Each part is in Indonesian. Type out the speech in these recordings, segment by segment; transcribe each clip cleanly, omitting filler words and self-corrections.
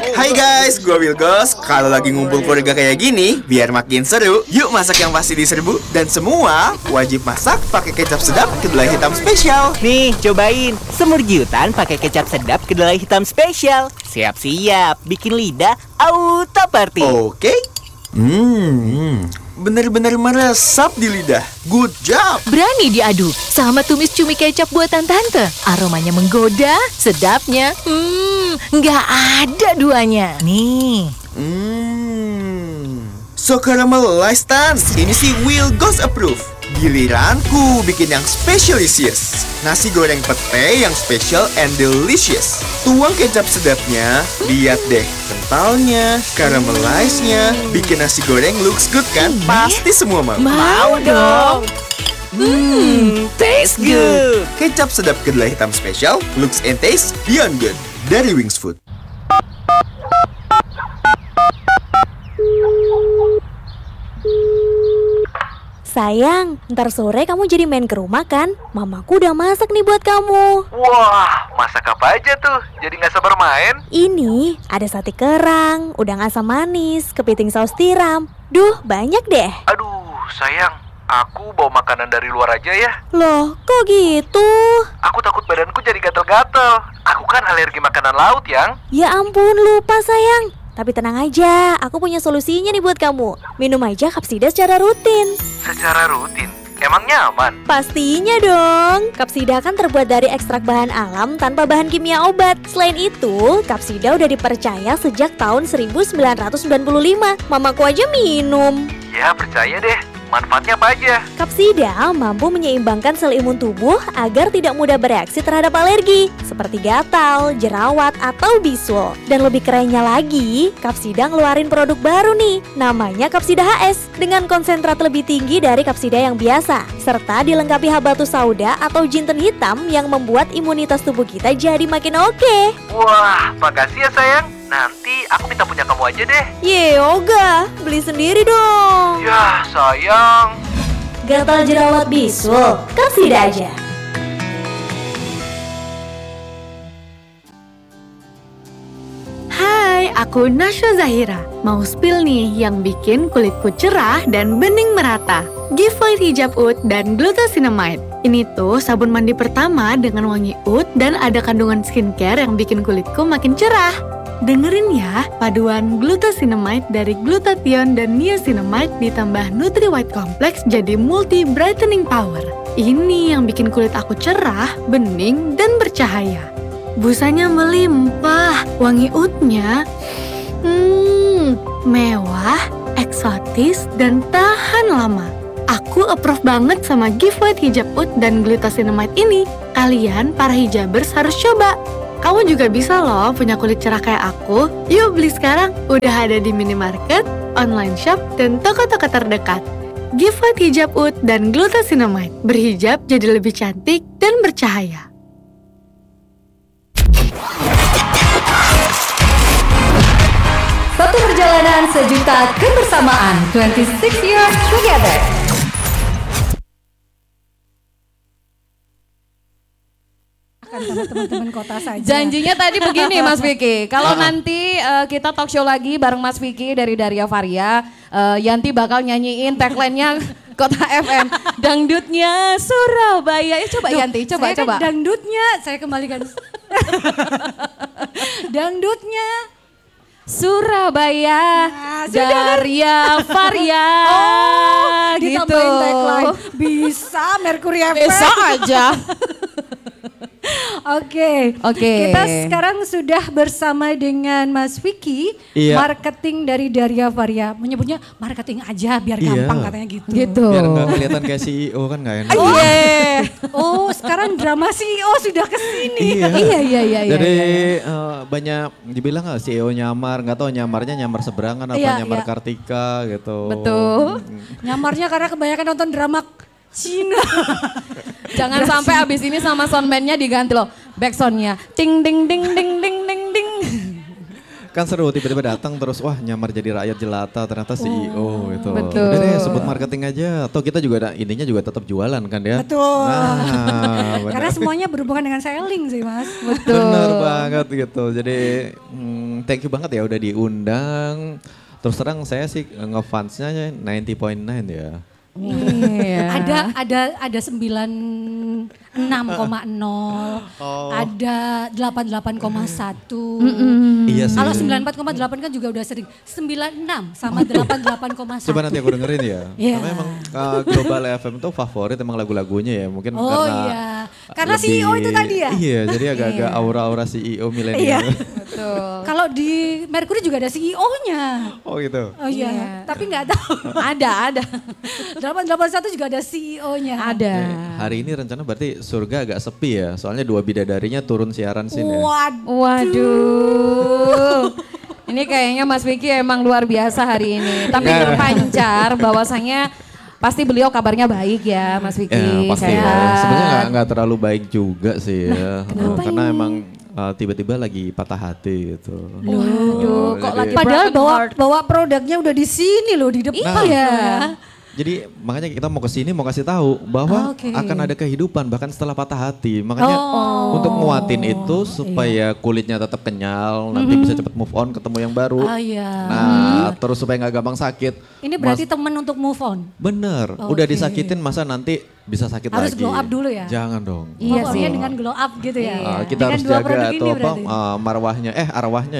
Hai guys, gue Wilgos. Kalau lagi ngumpul keluarga kayak gini, biar makin seru, yuk masak yang pasti diserbu. Dan semua wajib masak pakai kecap sedap kedelai hitam spesial. Nih, cobain semur giutan pakai kecap sedap kedelai hitam spesial. Siap-siap, bikin lidah auto party. Oke. Bener-bener meresap di lidah. Good job. Berani diaduk sama tumis cumi kecap buatan tante. Aromanya menggoda, sedapnya, nggak ada duanya. Nih, So caramelized Tan. Ini sih Wilgos approve. Giliranku bikin yang specialisius. Nasi goreng pete yang special and delicious. Tuang kecap sedapnya. Lihat deh, kentalnya, caramelized-nya. Bikin nasi goreng looks good kan? Pasti semua mau. Mau dong. taste good. Kecap sedap kedelai hitam special, looks and taste beyond good. Dari Wings Food. Sayang, ntar sore kamu jadi main ke rumah kan? Mamaku udah masak nih buat kamu. Wah, masak apa aja tuh? Jadi nggak sabar main? Ini ada sate kerang, udang asam manis, kepiting saus tiram. Duh, banyak deh. Aduh, sayang. Aku bawa makanan dari luar aja ya. Loh, kok gitu? Aku takut badanku jadi gatel-gatel. Aku kan alergi makanan laut, Yang. Ya ampun, lupa sayang. Tapi tenang aja, aku punya solusinya nih buat kamu. Minum aja Kapsida secara rutin. Secara rutin? Emang nyaman? Pastinya dong. Kapsida kan terbuat dari ekstrak bahan alam tanpa bahan kimia obat. Selain itu, Kapsida udah dipercaya sejak tahun 1995. Mamaku aja minum. Ya, percaya deh. Manfaatnya apa aja? Kapsida mampu menyeimbangkan sel imun tubuh agar tidak mudah bereaksi terhadap alergi, seperti gatal, jerawat, atau bisul. Dan lebih kerennya lagi, Kapsida ngeluarin produk baru nih, namanya Kapsida HS, dengan konsentrat lebih tinggi dari Kapsida yang biasa, serta dilengkapi habatus sauda atau jinten hitam yang membuat imunitas tubuh kita jadi makin oke. Wah, makasih ya sayang. Nanti aku minta punya kamu aja deh. Ye, Oga, beli sendiri dong. Ya, sayang. Gatal jerawat bisul, Kapsida aja. Hai, aku Nasya Zahira. Mau spill nih yang bikin kulitku cerah dan bening merata. Giveaway hijab oud dan glucosinamide. Ini tuh sabun mandi pertama dengan wangi oud dan ada kandungan skincare yang bikin kulitku makin cerah. Dengerin ya, paduan glucosinamide dari glutathione dan niacinamide ditambah Nutri White Complex jadi multi brightening power. Ini yang bikin kulit aku cerah, bening, dan bercahaya. Busanya melimpah, wangi oudnya mewah, eksotis, dan tahan lama. Aku approve banget sama giveaway hijab oud dan glucosinamide ini. Kalian para hijabers harus coba. Kamu juga bisa loh punya kulit cerah kayak aku. Yuk beli sekarang, udah ada di minimarket, online shop, dan toko-toko terdekat. Giveaway hijab oud dan glucosinamide. Berhijab jadi lebih cantik dan bercahaya. Satu perjalanan sejuta kebersamaan. 26 years together. Karena teman-teman kota saja. Janjinya tadi begini Mas Vicky, kalau nanti kita talk show lagi bareng Mas Vicky dari Daria Varia, Yanti bakal nyanyiin tagline-nya Kota FM, dangdutnya Surabaya. Coba Duh, Yanti, coba. Kan dangdutnya, saya kembalikan. Dangdutnya Surabaya, Nah, sudah kan? Daria Varia. Gitu. Ditambahin tagline. Bisa Mercury FM. Bisa aja. Oke. Kita sekarang sudah bersama dengan Mas Vicky, marketing dari Daria Varia. Menyebutnya marketing aja biar gampang katanya gitu. Biar nggak kelihatan kayak CEO kan nggak enak. Oh, sekarang drama CEO sudah kesini. Iya. Jadi banyak dibilang nggak CEO nyamar, nggak tahu nyamar seberangan apa nyamar Kartika gitu. Betul. Nyamarnya karena kebanyakan nonton drama Cina. Jangan sampai abis ini sama soundman-nya diganti loh. Backsound-nya. Ting ding ding ding ding ding ding. Kan seru tiba-tiba datang terus wah nyamar jadi rakyat jelata ternyata CEO itu. Betul. Udah deh sebut marketing aja atau kita juga intinya juga tetap jualan kan ya. Betul. Nah, Karena semuanya berhubungan dengan selling sih Mas. bener banget gitu. Jadi thank you banget ya udah diundang. Terus terang saya sih ngefansnya 90.9 ya. Iya. Ada 96,0, ada 88,1. Iya sih. Kalau 94,8 kan juga udah sering. 96 sama 88,1. Coba nanti aku dengerin ya. Iya. Karena emang Global FM tuh favorit emang lagu-lagunya ya. Mungkin Oh karena iya. Karena CEO itu tadi ya? Iya, jadi agak-agak aura-aura CEO milenial. Betul. Kalau di Mercury juga ada CEO-nya. Oh gitu. Oh iya, tapi nggak tahu. Ada. 881 juga ada CEO-nya. Ada. Hari ini rencana berarti surga agak sepi ya. Soalnya 2 bidadarinya turun siaran sini. Waduh. Ini kayaknya Mas Vicky emang luar biasa hari ini. Tapi terpancar bahwasanya pasti beliau kabarnya baik ya Mas Vicky. Ya, pasti ya. Sehat. Sebenarnya nggak terlalu baik juga sih ya. Kenapa Karena ini? emang tiba-tiba lagi patah hati gitu. Waduh, kok lagi Padahal broken heart. bawa produknya udah di sini loh, di depan. Iya. Jadi makanya kita mau kesini mau kasih tahu bahwa akan ada kehidupan bahkan setelah patah hati. Makanya untuk nguatin itu supaya kulitnya tetap kenyal, nanti bisa cepat move on ketemu yang baru. Oh iya. Nah, terus supaya nggak gampang sakit. Ini berarti teman untuk move on. Bener, udah disakitin masa nanti bisa sakit Harus lagi. glow up dulu ya? Jangan dong. Iya Move sih. on-nya dengan glow up gitu ya. Kita Dengan harus dua jaga produk atau ini apa berarti. marwahnya, arwahnya.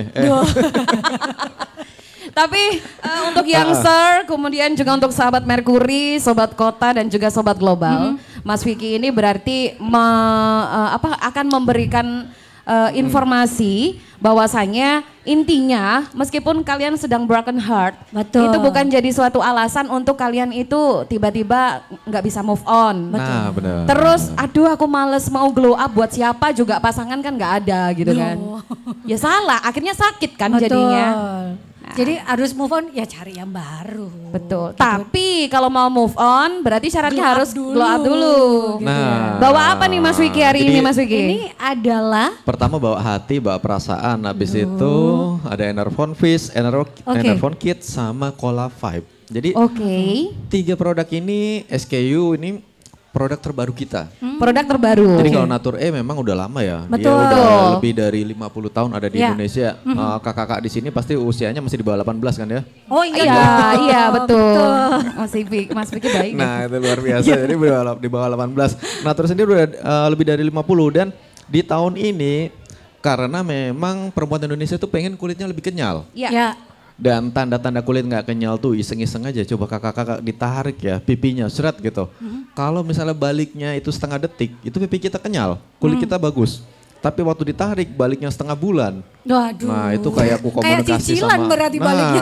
Tapi untuk youngster, kemudian juga untuk sahabat Mercury, sobat kota dan juga sobat global, Mas Vicky ini berarti akan memberikan informasi bahwasanya intinya meskipun kalian sedang broken heart, Betul. itu bukan jadi suatu alasan untuk kalian itu tiba-tiba nggak bisa move on. Nah, benar. Terus, aduh aku males mau glow up buat siapa juga pasangan kan nggak ada gitu kan. Ya salah, akhirnya sakit kan Betul. jadinya. Jadi harus move on ya cari yang baru. Betul. Tapi kalau mau move on berarti syaratnya Glow up harus dulu. glow up dulu. Nah, Bawa apa nih Mas Vicky hari jadi ini Mas Vicky? Ini adalah pertama bawa hati, bawa perasaan. Habis itu ada Enervon Fizz, Enervon Kids sama Cola Vibe. Jadi Oke. 3 produk ini SKU ini produk terbaru kita. Produk terbaru. Jadi kalau Natur E memang udah lama ya. Betul. Dia udah lebih dari 50 tahun ada di Ya. Indonesia. Kakak-kakak di sini pasti usianya masih di bawah 18 kan ya? oh iya, Iya, dong. iya betul. Mas Vicky baik. Nah itu luar biasa, jadi di bawah 18. Natur sendiri udah lebih dari 50 dan di tahun ini karena memang perempuan Indonesia tuh pengen kulitnya lebih kenyal. Iya. Ya. Dan tanda-tanda kulit nggak kenyal tuh iseng-iseng aja coba kakak-kakak ditarik ya pipinya seret gitu. Kalau misalnya baliknya itu setengah detik itu pipi kita kenyal, kulit kita bagus. Tapi waktu ditarik baliknya setengah bulan. Waduh. Nah itu kayak aku komunikasi kayak cicilan sama. berarti baliknya.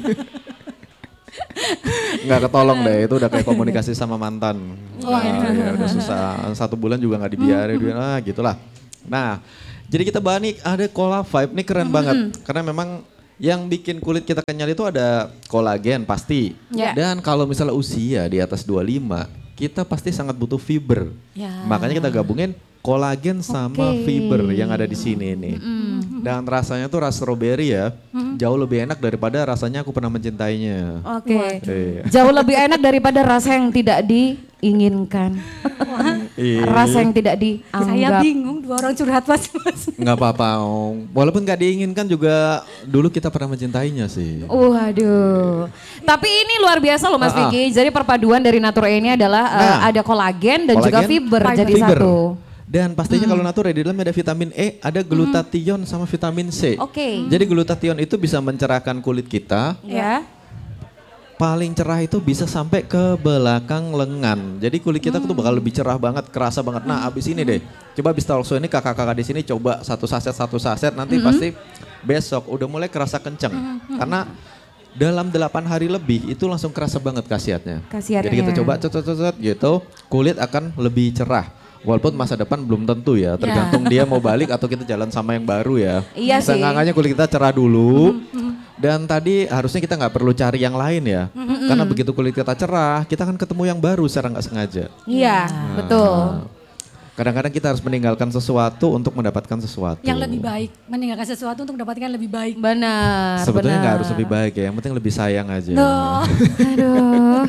Nggak ketolong deh, itu udah kayak komunikasi sama mantan. Ya, udah susah, 1 bulan juga nggak dibiarin, gitulah. Nah, jadi kita bahas nih ada Cola Vibe, nih keren banget. Karena memang yang bikin kulit kita kenyal itu ada kolagen pasti. Ya. Dan kalau misalnya usia di atas 25, kita pasti sangat butuh fiber. Ya. Makanya kita gabungin kolagen sama fiber yang ada di sini nih. Dan rasanya tuh rasa strawberry ya, jauh lebih enak daripada rasanya aku pernah mencintainya. Oke. Iya. Jauh lebih enak daripada rasa yang tidak diinginkan. Iya. Rasa yang tidak dianggap. Saya bingung, 2 orang curhat mas. Nggak apa-apa, Om. Walaupun nggak diinginkan juga dulu kita pernah mencintainya sih. Waduh. Tapi ini luar biasa loh Mas Vicky. Jadi perpaduan dari Natur E ini adalah ada kolagen dan juga fiber jadi fiber. satu. Dan pastinya kalau Natur E di dalamnya ada vitamin E, ada glutathione sama vitamin C. Oke. Jadi glutathione itu bisa mencerahkan kulit kita. Ya. Paling cerah itu bisa sampai ke belakang lengan. Jadi kulit kita tuh bakal lebih cerah banget, kerasa banget. Nah, abis ini deh. Coba abis talkshow ini kakak-kakak di sini coba satu saset nanti pasti besok udah mulai kerasa kenceng. Karena dalam 8 hari lebih itu langsung kerasa banget khasiatnya. Khasiatnya. Jadi kita coba cet gitu, kulit akan lebih cerah. Walaupun masa depan belum tentu ya, tergantung dia mau balik atau kita jalan sama yang baru ya. Iya sih. Seenggaknya kulit kita cerah dulu. Dan tadi harusnya kita nggak perlu cari yang lain ya. Karena begitu kulit kita cerah, kita akan ketemu yang baru secara nggak sengaja. Iya, betul. Kadang-kadang kita harus meninggalkan sesuatu untuk mendapatkan sesuatu. Yang lebih baik, meninggalkan sesuatu untuk mendapatkan lebih baik. Benar. Sebetulnya nggak benar. harus lebih baik ya, yang penting lebih sayang aja. No. Aduh.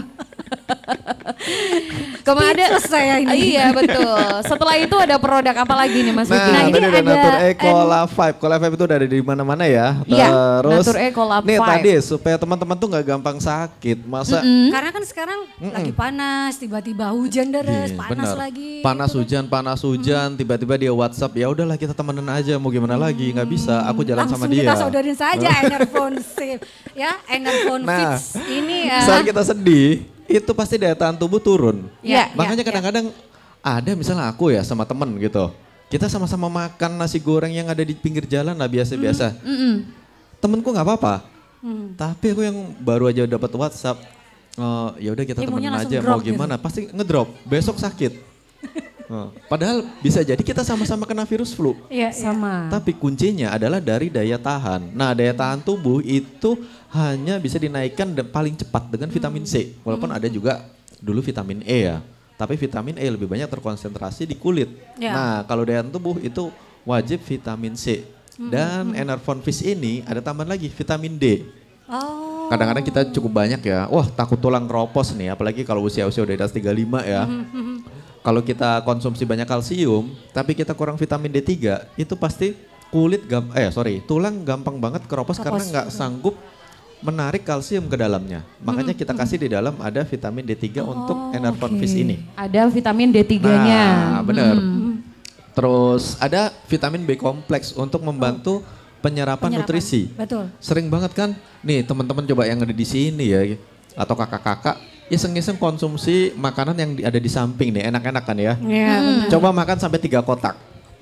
Kemarin saya ini. Iya betul. Setelah itu ada produk apa lagi nih Mas Vicky? Nah, ini tadi ada Natur E Cola Vibe. Cola Vibe itu udah ada di mana-mana ya. Iya, Terus Natur E Cola nih Vibe. tadi supaya teman-teman tuh nggak gampang sakit. Masa Karena kan sekarang lagi panas, tiba-tiba hujan deras, Iya, panas benar. lagi. Panas hujan, tiba-tiba dia WhatsApp, ya udahlah kita temenan aja, mau gimana lagi, nggak bisa, aku jalan Langsung sama dia. kita saudarin saja Enervon Sip, ya Enervon Nah, Fits ini ya. saat kita sedih, itu pasti daya tahan tubuh turun. Iya, Makanya iya, kadang-kadang ada misalnya aku ya sama temen gitu, kita sama-sama makan nasi goreng yang ada di pinggir jalan lah biasa-biasa. Temenku nggak apa-apa, tapi aku yang baru aja dapat WhatsApp, ya udah kita Imunnya temenan langsung aja, drop mau gimana, pasti ngedrop, besok sakit. Padahal bisa jadi kita sama-sama kena virus flu. Iya, sama. Tapi kuncinya adalah dari daya tahan. Nah, daya tahan tubuh itu hanya bisa dinaikkan paling cepat dengan vitamin C. Walaupun ada juga dulu vitamin E ya. Tapi vitamin E lebih banyak terkonsentrasi di kulit. Ya. Nah, kalau daya tahan tubuh itu wajib vitamin C. Dan Enervon Fish ini ada tambahan lagi vitamin D. Oh. Kadang-kadang kita cukup banyak ya. Wah, takut tulang keropos nih, apalagi kalau usia-usia udah di atas 35 ya. Kalau kita konsumsi banyak kalsium, tapi kita kurang vitamin D3, itu pasti tulang gampang banget keropos karena nggak sanggup menarik kalsium ke dalamnya. Makanya kita kasih di dalam ada vitamin D3 untuk Enervon Fish ini. Ada vitamin D3-nya. Nah, benar. Terus ada vitamin B kompleks untuk membantu penyerapan nutrisi. Betul. Sering banget kan, nih teman-teman coba yang ada di sini ya, atau kakak-kakak, iseng-iseng konsumsi makanan yang ada di samping nih, enak-enak kan ya. Iya, Coba makan sampai 3 kotak.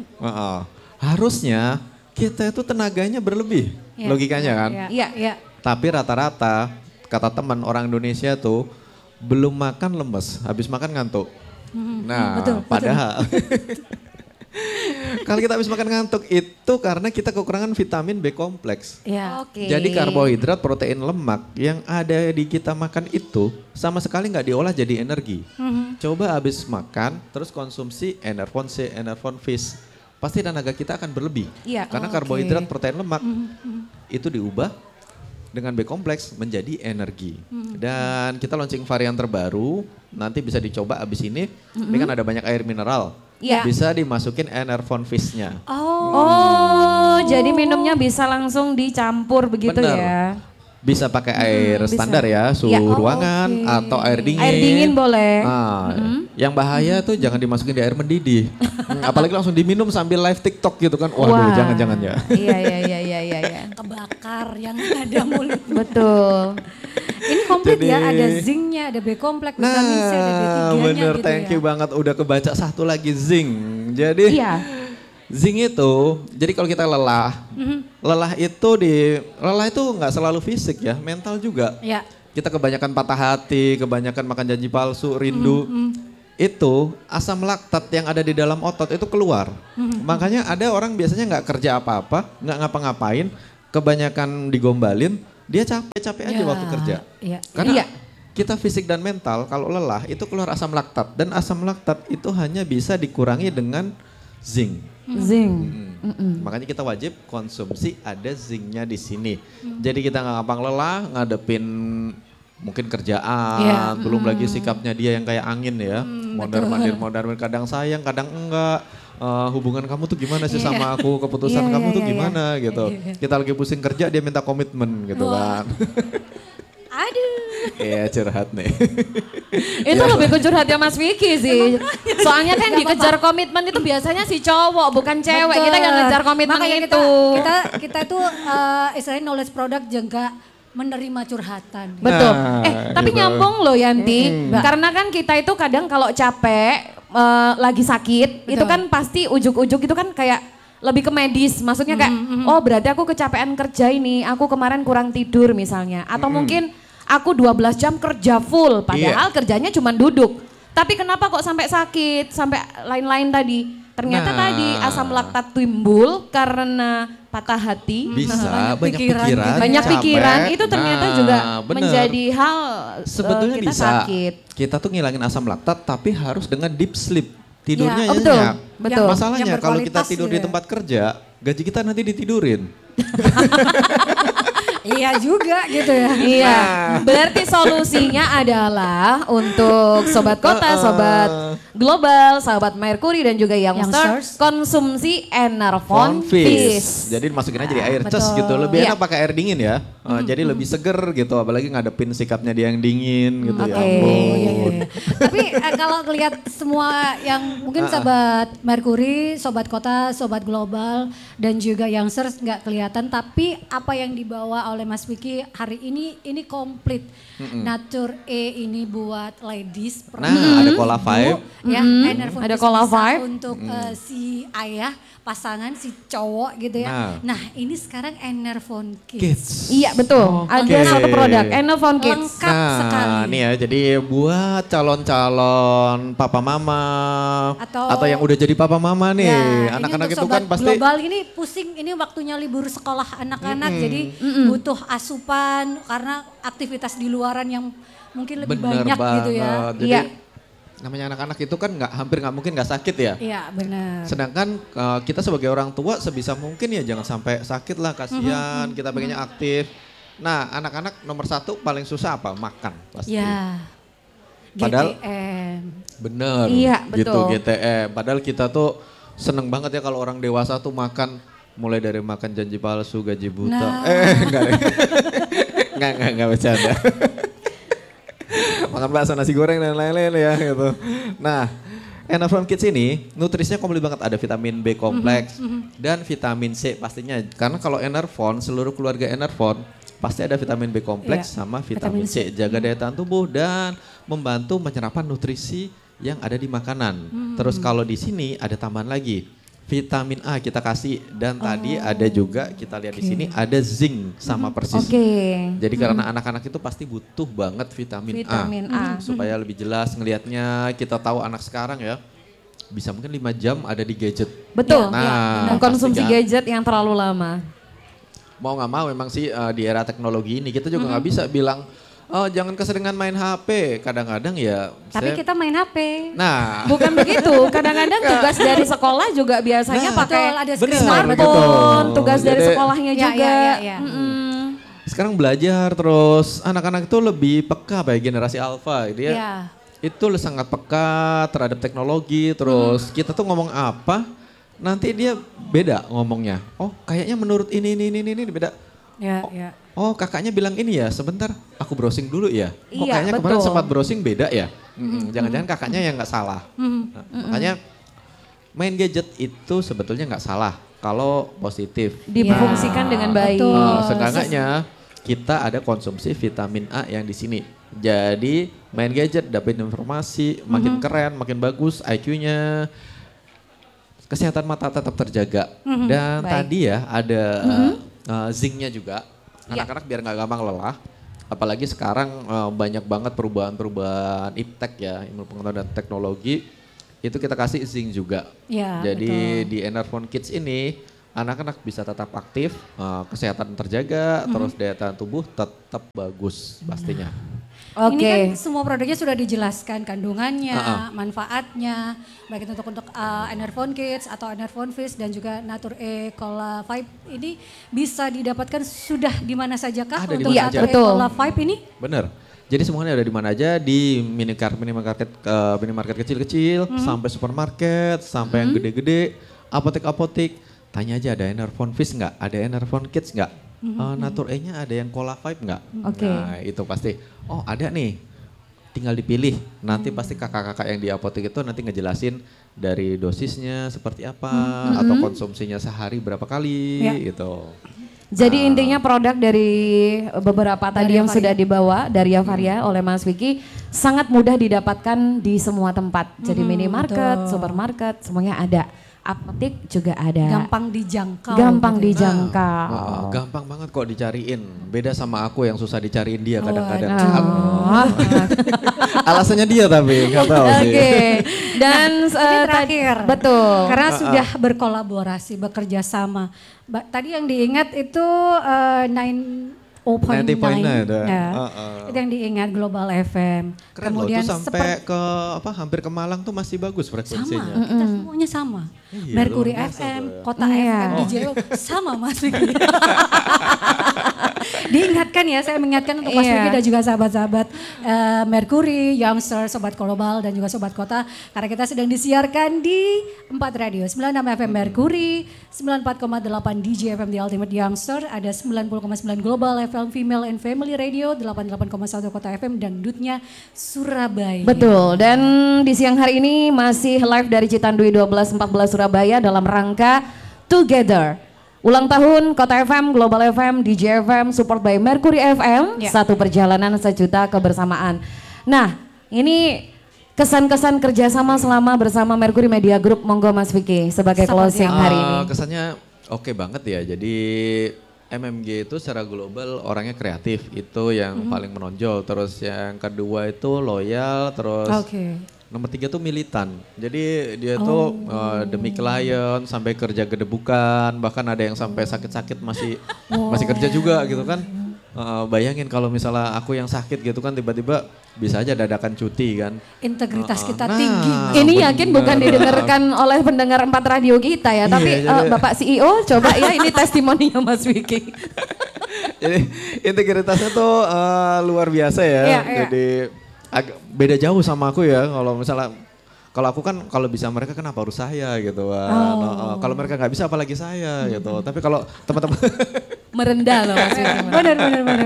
Harusnya kita itu tenaganya berlebih, Iya. logikanya kan. Iya. Iya. Tapi rata-rata, kata teman orang Indonesia tuh, belum makan lemes, habis makan ngantuk. Nah, betul. padahal kalau kita habis makan ngantuk itu karena kita kekurangan vitamin B kompleks. Iya. Oke. Jadi karbohidrat, protein, lemak yang ada di kita makan itu sama sekali nggak diolah jadi energi. Coba habis makan terus konsumsi Enervon C, Enervon Fish, pasti tenaga kita akan berlebih. Iya. Karena karbohidrat, protein, lemak itu diubah dengan B kompleks menjadi energi. Dan kita launching varian terbaru, nanti bisa dicoba abis ini. Ini kan ada banyak air mineral. Iya. Bisa dimasukin Enervon Fish-nya. Oh, jadi minumnya bisa langsung dicampur begitu Bener. ya. Bisa pakai air bisa. standar ya, suhu Ya, ruangan atau air dingin. Air dingin boleh. Nah, yang bahaya tuh jangan dimasukin di air mendidih. Apalagi langsung diminum sambil live TikTok gitu kan. Waduh, Wah. jangan-jangan ya. Iya. Kebakar yang ada mulut. Betul. Ini komplit Jadi- ya, ada zincnya, ada B kompleks, vitamin C, ada D3-nya bener, gitu thank ya. you banget udah kebaca satu lagi zinc. Jadi Iya. zinc itu, jadi kalau kita lelah, lelah itu nggak selalu fisik ya, mental juga. Ya. Kita kebanyakan patah hati, kebanyakan makan janji palsu, rindu. Itu asam laktat yang ada di dalam otot itu keluar. Makanya ada orang biasanya nggak kerja apa-apa, nggak ngapa-ngapain, kebanyakan digombalin, dia capek-capek aja Ya, waktu kerja. iya. Karena Iya. kita fisik dan mental kalau lelah itu keluar asam laktat. Dan asam laktat itu hanya bisa dikurangi dengan zinc. Zinc. Makanya kita wajib konsumsi ada zincnya di sini. Jadi kita nggak gampang lelah ngadepin mungkin kerjaan, Iya. belum lagi sikapnya dia yang kayak angin ya, mondar-mandir, kadang sayang, kadang enggak. Hubungan kamu tuh gimana sih sama aku, keputusan kamu tuh gimana gitu. Kita lagi pusing kerja dia minta komitmen gitu kan. Aduh. Iya curhat nih. Itu lebih ke curhatnya Mas Vicky sih. Soalnya kan dikejar komitmen itu biasanya si cowok bukan cewek. Kita yang ngejar komitmen Makanya itu. Kita tuh istilahnya knowledge product juga menerima curhatan. Betul. Nah, Tapi gitu. nyambung loh Yanti. Karena kan kita itu kadang kalau capek, lagi sakit, itu kan pasti ujuk-ujuk itu kan kayak lebih ke medis. Maksudnya kayak, oh berarti aku kecapean kerja ini, aku kemarin kurang tidur misalnya. Atau mungkin aku 12 jam kerja full, padahal kerjanya cuma duduk. Tapi kenapa kok sampai sakit, sampai lain-lain tadi? Ternyata Nah. tadi asam laktat timbul karena patah hati. Bisa, banyak pikiran, Banyak capek. pikiran itu ternyata Nah, juga bener. menjadi hal Sebetulnya kita bisa. sakit. Kita tuh ngilangin asam laktat tapi harus dengan deep sleep. tidurnya Ya, betul, nyenyak. betul. Masalahnya Yang kalau kita berkualitas tidur gitu di ya. tempat kerja, gaji kita nanti ditidurin. Iya juga gitu ya. Iya, berarti solusinya adalah untuk sobat kota, sobat global, sahabat Mercury dan juga Youngsters, konsumsi Enervon Fizz. Jadi dimasukin aja di air betul. ces gitu. Lebih Iya. enak pakai air dingin ya. Jadi lebih seger gitu. Apalagi ngadepin sikapnya dia yang dingin gitu ya. Oke. ampun. Tapi kalau lihat semua yang mungkin sobat Mercury, sobat kota, sobat global dan juga Youngsters nggak kelihatan, tapi apa yang dibawa oleh Mas Vicky hari ini komplit. Nature E ini buat ladies, Nah, ada Cola Vibe. ya, Enervon Ada Fizz Cola bisa Vibe. untuk si ayah, pasangan, si cowok gitu ya. Nah, ini sekarang Enervon Kids. Kids. Iya betul, ada satu produk Enervon Kids. Lengkap sekali. Nih ya, jadi buat calon-calon papa mama Atau yang udah jadi papa mama nih, Ya, anak-anak ini itu untuk kan sobat pasti global ini pusing, ini waktunya libur sekolah anak-anak, jadi butuh asupan karena aktivitas di luaran yang mungkin lebih bener banyak banget. gitu ya. Jadi Iya. namanya anak-anak itu kan hampir nggak mungkin nggak sakit ya. Iya benar. Sedangkan kita sebagai orang tua sebisa mungkin ya jangan sampai sakit lah, kasihan, kita pengennya aktif. Nah, anak-anak nomor satu paling susah apa? Makan pasti. Ya. Padahal- GTM. Bener, Iya, gitu betul. GTM. Padahal kita tuh seneng banget ya kalau orang dewasa tuh makan, mulai dari makan janji palsu, gaji buta. Nah. Enggak deh. enggak bercanda. Makan bakso, nasi goreng dan lain-lain ya gitu. Nah, Enervon Kids ini nutrisinya komplit banget, ada vitamin B kompleks dan vitamin C pastinya. Karena kalau Enervon, seluruh keluarga Enervon pasti ada vitamin B kompleks Iya, sama vitamin C. Jaga daya tahan tubuh dan membantu menyerap nutrisi yang ada di makanan. Terus kalau di sini ada tambahan lagi, vitamin A kita kasih dan tadi ada juga kita lihat di sini ada zinc sama persis. Oke. Jadi karena anak-anak itu pasti butuh banget vitamin A. Supaya lebih jelas ngelihatnya, kita tahu anak sekarang ya bisa mungkin 5 jam ada di gadget. Betul. Nah, Mengkonsumsi pasti kan. gadget yang terlalu lama. Mau nggak mau memang sih di era teknologi ini kita juga nggak bisa bilang oh jangan keseringan main HP. Kadang-kadang ya. Tapi kita main HP. Nah. Bukan begitu, kadang-kadang tugas dari sekolah juga biasanya pakai Betul, ada screen smartphone, gitu. tugas dari Jadi- sekolahnya Ya, juga. ya. Sekarang belajar terus anak-anak itu lebih peka kayak generasi alpha dia Ya. itu sangat peka terhadap teknologi terus kita tuh ngomong apa nanti dia beda ngomongnya. Oh kayaknya menurut ini beda. Ya, Oh, ya. oh kakaknya bilang ini ya sebentar aku browsing dulu ya. Oh Iya, kayaknya kemarin betul. sempat browsing beda ya. Jangan-jangan kakaknya yang nggak salah. Nah, makanya main gadget itu sebetulnya nggak salah kalau positif. Difungsikan dengan baik. betul. Seenggaknya kita ada konsumsi vitamin A yang di sini. Jadi main gadget dapat informasi makin keren, makin bagus IQ-nya. Kesehatan mata tetap terjaga. Dan Baik. tadi ya ada zinc-nya juga. Anak-anak biar nggak gampang lelah. Apalagi sekarang banyak banget perubahan-perubahan iptek ya, ilmu pengetahuan dan teknologi. Itu kita kasih zinc juga. Ya, Jadi di Enervon Kids ini anak-anak bisa tetap aktif, kesehatan terjaga, terus daya tahan tubuh tetap bagus pastinya. Oke. Ini kan semua produknya sudah dijelaskan kandungannya, manfaatnya, baik itu untuk Enervon Kids atau Enervon Fizz dan juga Nature E Cola Vibe ini bisa didapatkan sudah di mana saja kah Ada di untuk mana Nature aja. E Cola Vibe ini? Bener. Jadi semuanya ada di mana aja di minimarket kecil-kecil sampai supermarket sampai yang gede-gede, apotek-apotek. Tanya aja ada Enervon Fizz nggak? Ada Enervon Kids nggak? Nature E-nya ada yang Cola Vibe nggak? Oke. Nah itu pasti. Oh ada nih. Tinggal dipilih. Nanti pasti kakak-kakak yang di apotek itu nanti ngejelasin dari dosisnya seperti apa atau konsumsinya sehari berapa kali gitu. Jadi intinya produk dari beberapa tadi yang sudah dibawa dari Avaria oleh Mas Vicky sangat mudah didapatkan di semua tempat. Jadi minimarket, supermarket, semuanya ada. Apotek juga ada. Gampang dijangkau. Gampang gitu. dijangkau. Gampang banget kok dicariin. Beda sama aku yang susah dicariin dia kadang-kadang. Oh. Alasannya dia tapi nggak tahu sih. Oke. Dan Ini terakhir. betul. Karena sudah berkolaborasi, bekerja sama. Tadi yang diingat itu 0.9. Ya. Heeh. Itu yang diingat Global FM. Keren loh, itu sampai ke hampir ke Malang tuh masih bagus frekuensinya. sama, kita semuanya sama. Iya, Mercury luar biasa FM, tuh ya. Kota FM, DJ sama Mas Vicky. Diingatkan ya, saya mengingatkan untuk Mas Vicky dan juga sahabat-sahabat Mercury, Youngster, Sobat Global dan juga Sobat Kota. Karena kita sedang disiarkan di 4 radio, 96 FM Mercury, 94,8 DJ FM The Ultimate Youngster, ada 90,9 Global FM Female and Family Radio, 88,1 Kota FM dan Dutnya Surabaya. Betul, dan di siang hari ini masih live dari Citandui 1214 Surabaya dalam rangka Together. Ulang tahun Kota FM, Global FM, DJ FM, support by Mercury FM, satu perjalanan sejuta kebersamaan. Nah, ini kesan-kesan kerjasama selama bersama Mercury Media Group, monggo Mas Vicky sebagai closing hari ini. Kesannya oke banget ya, jadi MMG itu secara global orangnya kreatif, itu yang paling menonjol. Terus yang kedua itu loyal, terus nomor 3 tuh militan. Jadi dia tuh demi klien sampai kerja gedebukan, bahkan ada yang sampai sakit-sakit masih kerja juga gitu kan. Bayangin kalau misalnya aku yang sakit gitu kan tiba-tiba bisa aja dadakan cuti kan. Integritas kita tinggi. Ini yakin bukan didengarkan oleh pendengar 4 radio kita ya, tapi Bapak CEO coba ya ini testimoninya Mas Vicky. Jadi integritasnya tuh luar biasa ya. Jadi agak beda jauh sama aku ya. Kalau aku kan kalau bisa mereka kenapa harus saya gitu kan. Kalau mereka nggak bisa apalagi saya gitu. Tapi kalau teman-teman merendah loh Mas Vicky. Benar.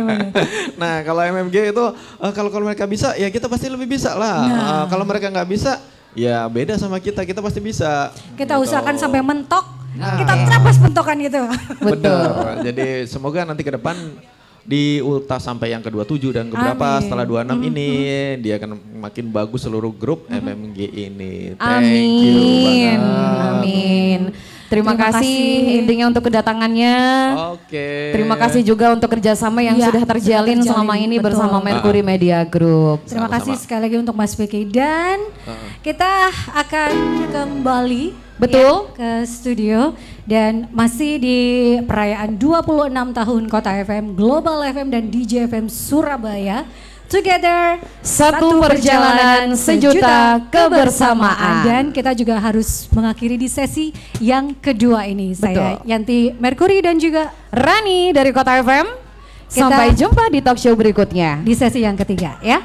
Nah kalau MMG itu kalau mereka bisa ya kita pasti lebih bisa lah. Kalau mereka nggak bisa ya beda sama kita pasti bisa. Kita gitu. usahakan sampai mentok, kita terabas bentokan itu. Betul. Jadi semoga nanti ke depan di ulta sampai yang ke-27 dan keberapa setelah 26 ini dia akan makin bagus seluruh grup MMG ini. Thank you banget. Amin. Terima kasih intinya untuk kedatangannya. Terima kasih juga untuk kerjasama yang sudah terjalin selama ini bersama Mercury Media Group. Terima kasih sekali lagi untuk Mas Vicky dan kita akan kembali ke studio dan masih di perayaan 26 tahun Kota FM, Global FM dan DJ FM Surabaya. Together, satu perjalanan sejuta kebersamaan. Dan kita juga harus mengakhiri di sesi yang kedua ini. Saya Yanti Mercury dan juga Rani dari Kota FM. Sampai jumpa di talk show berikutnya. Di sesi yang ketiga ya.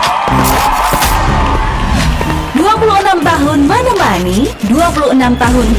Tahun menemani, 26 tahun